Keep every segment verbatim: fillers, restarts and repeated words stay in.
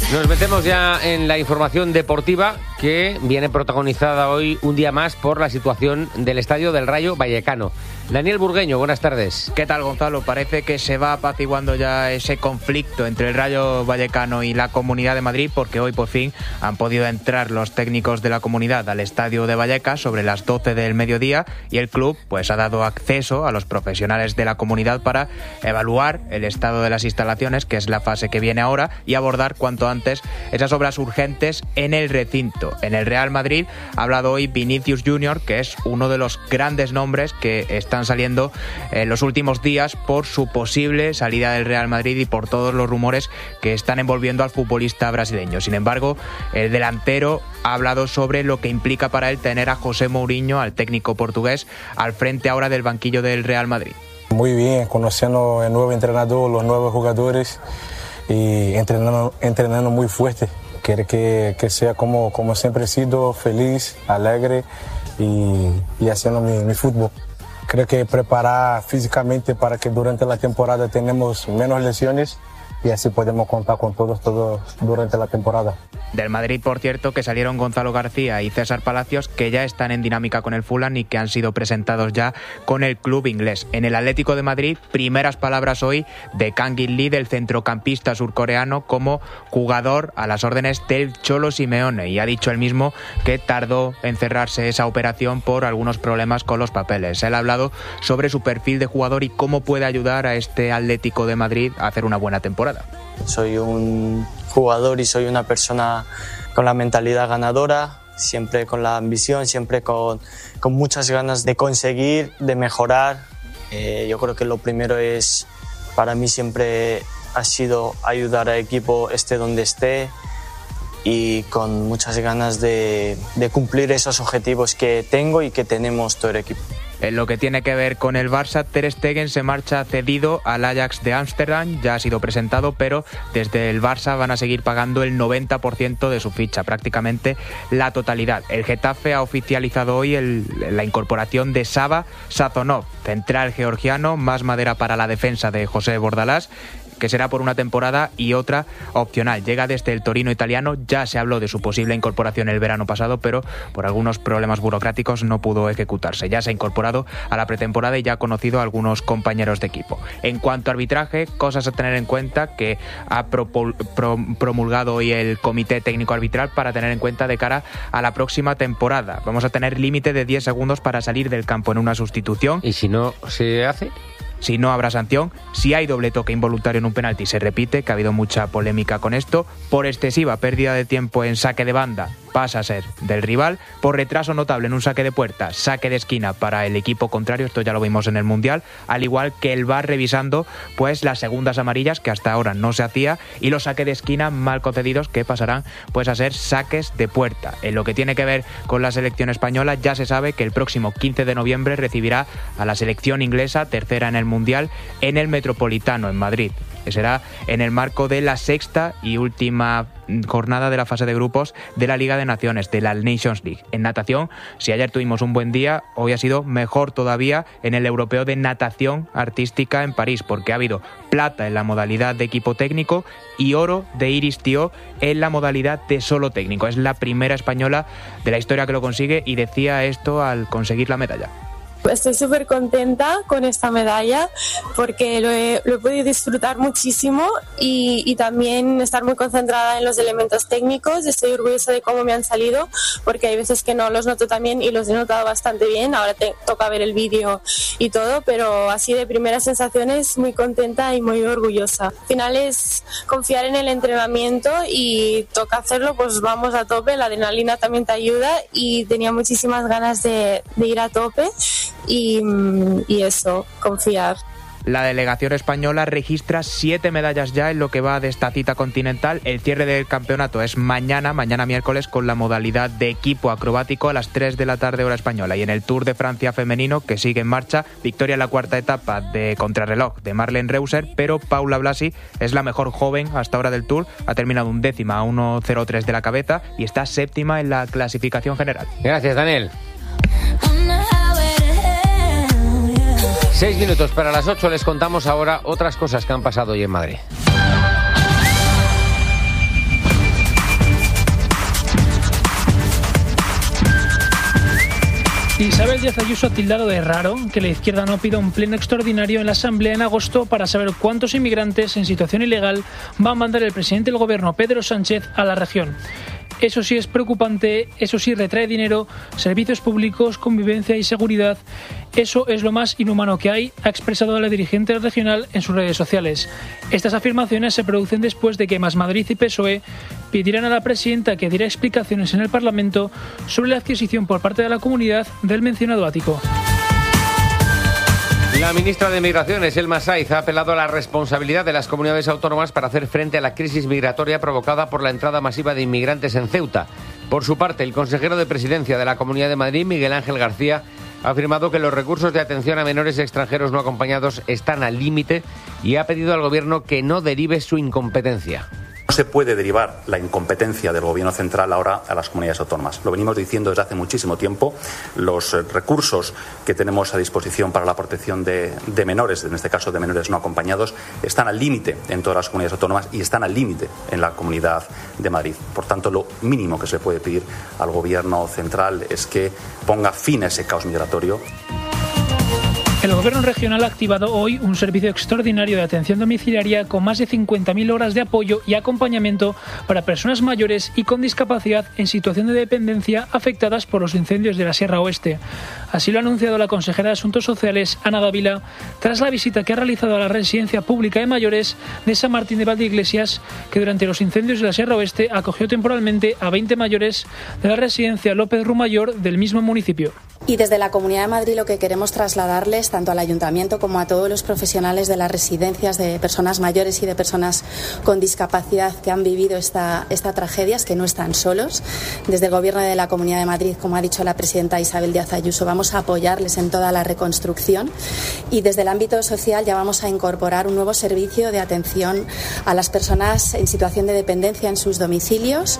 Nos metemos ya en la información deportiva que viene protagonizada hoy un día más por la situación del estadio del Rayo Vallecano. Daniel Burgueño, buenas tardes. ¿Qué tal, Gonzalo? Parece que se va apaciguando ya ese conflicto entre el Rayo Vallecano y la Comunidad de Madrid, porque hoy por fin han podido entrar los técnicos de la comunidad al estadio de Vallecas sobre las doce del mediodía y el club pues ha dado acceso a los profesionales de la comunidad para evaluar el estado de las instalaciones, que es la fase que viene ahora, y abordar cuanto antes esas obras urgentes en el recinto. En el Real Madrid ha hablado hoy Vinicius Junior, que es uno de los grandes nombres que están saliendo en los últimos días por su posible salida del Real Madrid y por todos los rumores que están envolviendo al futbolista brasileño. Sin embargo, el delantero ha hablado sobre lo que implica para él tener a José Mourinho, al técnico portugués, al frente ahora del banquillo del Real Madrid. Muy bien, conociendo el nuevo entrenador, los nuevos jugadores y entrenando, entrenando muy fuerte. Quiere que, que sea como, como siempre he sido, feliz, alegre y, y haciendo mi, mi fútbol. Creo que preparar físicamente para que durante la temporada tenemos menos lesiones y así podemos contar con todos, todos durante la temporada. Del Madrid, por cierto, que salieron Gonzalo García y César Palacios, que ya están en dinámica con el Fulham y que han sido presentados ya con el club inglés. En el Atlético de Madrid, primeras palabras hoy de Kang-in Lee, del centrocampista surcoreano, como jugador a las órdenes del Cholo Simeone, y ha dicho él mismo que tardó en cerrarse esa operación por algunos problemas con los papeles. Él ha hablado sobre su perfil de jugador y cómo puede ayudar a este Atlético de Madrid a hacer una buena temporada. Soy un jugador y soy una persona con la mentalidad ganadora, siempre con la ambición, siempre con, con muchas ganas de conseguir, de mejorar. Eh, yo creo que lo primero es, para mí siempre ha sido ayudar al equipo esté donde esté y con muchas ganas de, de cumplir esos objetivos que tengo y que tenemos todo el equipo. En lo que tiene que ver con el Barça, Ter Stegen se marcha cedido al Ajax de Ámsterdam, ya ha sido presentado, pero desde el Barça van a seguir pagando el noventa por ciento de su ficha, prácticamente la totalidad. El Getafe ha oficializado hoy el, la incorporación de Sava Sazonov, central georgiano, más madera para la defensa de José Bordalás, que será por una temporada y otra opcional. Llega desde el Torino italiano, ya se habló de su posible incorporación el verano pasado, pero por algunos problemas burocráticos no pudo ejecutarse. Ya se ha incorporado a la pretemporada y ya ha conocido a algunos compañeros de equipo. En cuanto a arbitraje, cosas a tener en cuenta que ha propol- pro- promulgado hoy el Comité Técnico Arbitral para tener en cuenta de cara a la próxima temporada. Vamos a tener límite de diez segundos para salir del campo en una sustitución. ¿Y si no se hace? Si no, habrá sanción. Si hay doble toque involuntario en un penalti, se repite, que ha habido mucha polémica con esto. Por excesiva pérdida de tiempo en saque de banda, pasa a ser del rival. Por retraso notable en un saque de puerta, saque de esquina para el equipo contrario. Esto ya lo vimos en el Mundial. Al igual que el V A R revisando pues las segundas amarillas, que hasta ahora no se hacía, y los saques de esquina mal concedidos, que pasarán pues a ser saques de puerta. En lo que tiene que ver con la selección española, ya se sabe que el próximo quince de noviembre recibirá a la selección inglesa, tercera en el Mundial, en el Metropolitano, en Madrid, que será en el marco de la sexta y última jornada de la fase de grupos de la Liga de Naciones, de la Nations League. En natación, si ayer tuvimos un buen día, hoy ha sido mejor todavía en el Europeo de Natación Artística en París, porque ha habido plata en la modalidad de equipo técnico y oro de Iris Tió en la modalidad de solo técnico. Es la primera española de la historia que lo consigue y decía esto al conseguir la medalla. Estoy súper contenta con esta medalla porque lo he, lo he podido disfrutar muchísimo y, y también estar muy concentrada en los elementos técnicos. Estoy orgullosa de cómo me han salido porque hay veces que no los noto tan bien y los he notado bastante bien. Ahora te toca ver el vídeo y todo, pero así de primeras sensaciones muy contenta y muy orgullosa. Al final es confiar en el entrenamiento y toca hacerlo, pues vamos a tope. La adrenalina también te ayuda y tenía muchísimas ganas de, de ir a tope. Y, y eso, confiar. La delegación española registra siete medallas ya en lo que va de esta cita continental. El cierre del campeonato es mañana, mañana miércoles, con la modalidad de equipo acrobático a las tres de la tarde hora española. Y en el Tour de Francia femenino, que sigue en marcha, victoria en la cuarta etapa de contrarreloj de Marlene Reuser, pero Paula Blasi es la mejor joven hasta ahora del Tour. Ha terminado un décima a uno cero tres de la cabeza y está séptima en la clasificación general. Gracias, Daniel. Seis minutos para las ocho, les contamos ahora otras cosas que han pasado hoy en Madrid. Isabel Díaz Ayuso ha tildado de raro que la izquierda no pida un pleno extraordinario en la Asamblea en agosto para saber cuántos inmigrantes en situación ilegal va a mandar el presidente del Gobierno, Pedro Sánchez, a la región. Eso sí es preocupante, eso sí retrae dinero, servicios públicos, convivencia y seguridad. Eso es lo más inhumano que hay, ha expresado la dirigente regional en sus redes sociales. Estas afirmaciones se producen después de que Más Madrid y P S O E pidieran a la presidenta que diera explicaciones en el Parlamento sobre la adquisición por parte de la comunidad del mencionado ático. La ministra de Migraciones, Elma Saiz, ha apelado a la responsabilidad de las comunidades autónomas para hacer frente a la crisis migratoria provocada por la entrada masiva de inmigrantes en Ceuta. Por su parte, el consejero de Presidencia de la Comunidad de Madrid, Miguel Ángel García, ha afirmado que los recursos de atención a menores extranjeros no acompañados están al límite y ha pedido al Gobierno que no derive su incompetencia. No se puede derivar la incompetencia del Gobierno central ahora a las comunidades autónomas. Lo venimos diciendo desde hace muchísimo tiempo. Los recursos que tenemos a disposición para la protección de, de menores, en este caso de menores no acompañados, están al límite en todas las comunidades autónomas y están al límite en la Comunidad de Madrid. Por tanto, lo mínimo que se puede pedir al Gobierno central es que ponga fin a ese caos migratorio. El Gobierno regional ha activado hoy un servicio extraordinario de atención domiciliaria con más de cincuenta mil horas de apoyo y acompañamiento para personas mayores y con discapacidad en situación de dependencia afectadas por los incendios de la Sierra Oeste. Así lo ha anunciado la consejera de Asuntos Sociales, Ana Dávila, tras la visita que ha realizado a la residencia pública de mayores de San Martín de Valdeiglesias, que durante los incendios de la Sierra Oeste acogió temporalmente a veinte mayores de la residencia López Rumayor del mismo municipio. Y desde la Comunidad de Madrid lo que queremos trasladarles tanto al Ayuntamiento como a todos los profesionales de las residencias de personas mayores y de personas con discapacidad que han vivido esta, esta tragedia es que no están solos. Desde el Gobierno de la Comunidad de Madrid, como ha dicho la presidenta Isabel Díaz Ayuso, vamos a apoyarles en toda la reconstrucción y desde el ámbito social ya vamos a incorporar un nuevo servicio de atención a las personas en situación de dependencia en sus domicilios.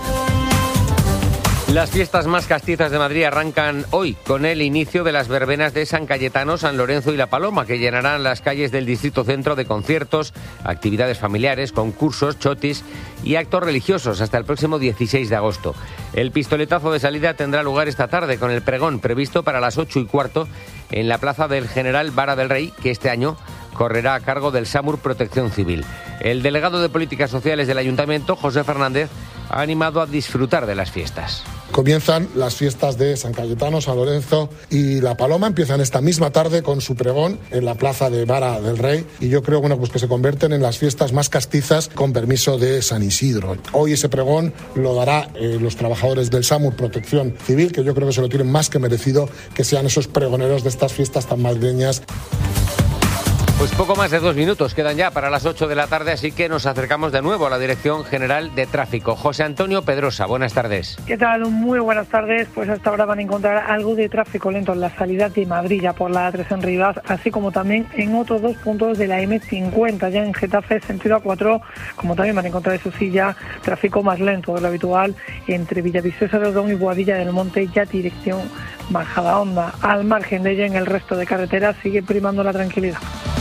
Las fiestas más castizas de Madrid arrancan hoy con el inicio de las verbenas de San Cayetano, San Lorenzo y La Paloma, que llenarán las calles del distrito centro de conciertos, actividades familiares, concursos, chotis y actos religiosos hasta el próximo dieciséis de agosto. El pistoletazo de salida tendrá lugar esta tarde con el pregón previsto para las ocho y cuarto en la plaza del General Vara del Rey, que este año correrá a cargo del SAMUR Protección Civil. El delegado de Políticas Sociales del Ayuntamiento, José Fernández, ha animado a disfrutar de las fiestas. Comienzan las fiestas de San Cayetano, San Lorenzo y La Paloma. Empiezan esta misma tarde con su pregón en la plaza de Vara del Rey y yo creo bueno, pues que se convierten en las fiestas más castizas con permiso de San Isidro. Hoy ese pregón lo dará eh, los trabajadores del SAMUR Protección Civil, que yo creo que se lo tienen más que merecido que sean esos pregoneros de estas fiestas tan madrileñas. Pues poco más de dos minutos quedan ya para las ocho de la tarde, así que nos acercamos de nuevo a la Dirección General de Tráfico. José Antonio Pedrosa, buenas tardes. ¿Qué tal? Muy buenas tardes. Pues hasta ahora van a encontrar algo de tráfico lento en la salida de Madrid, ya por la A tres en Rivas, así como también en otros dos puntos de la eme cincuenta, ya en Getafe, sentido A cuatro, como también van a encontrar eso sí ya tráfico más lento de lo habitual entre Villaviciosa de Odón y Boadilla del Monte, ya dirección Majadahonda. Al margen de ella, en el resto de carreteras sigue primando la tranquilidad.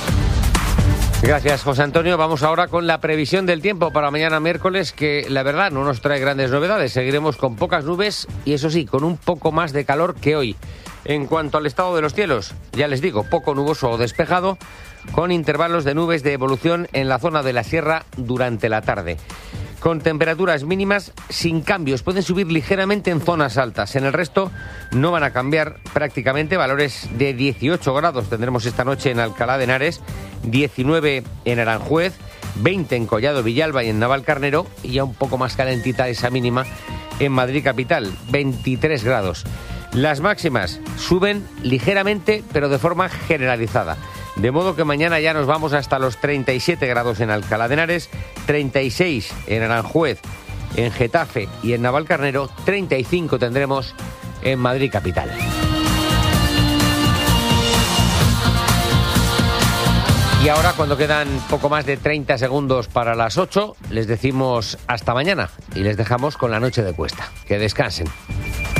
Gracias, José Antonio. Vamos ahora con la previsión del tiempo para mañana miércoles, que la verdad no nos trae grandes novedades. Seguiremos con pocas nubes y eso sí, con un poco más de calor que hoy. En cuanto al estado de los cielos, ya les digo, poco nuboso o despejado, con intervalos de nubes de evolución en la zona de la sierra durante la tarde. Con temperaturas mínimas sin cambios, pueden subir ligeramente en zonas altas. En el resto no van a cambiar prácticamente. Valores de dieciocho grados tendremos esta noche en Alcalá de Henares, diecinueve en Aranjuez, veinte en Collado Villalba y en Navalcarnero, y ya un poco más calentita esa mínima en Madrid capital, veintitrés grados. Las máximas suben ligeramente, pero de forma generalizada. De modo que mañana ya nos vamos hasta los treinta y siete grados en Alcalá de Henares, treinta y seis en Aranjuez, en Getafe y en Navalcarnero, treinta y cinco tendremos en Madrid capital. Y ahora, cuando quedan poco más de treinta segundos para las ocho, les decimos hasta mañana y les dejamos con la noche de Cuesta. Que descansen.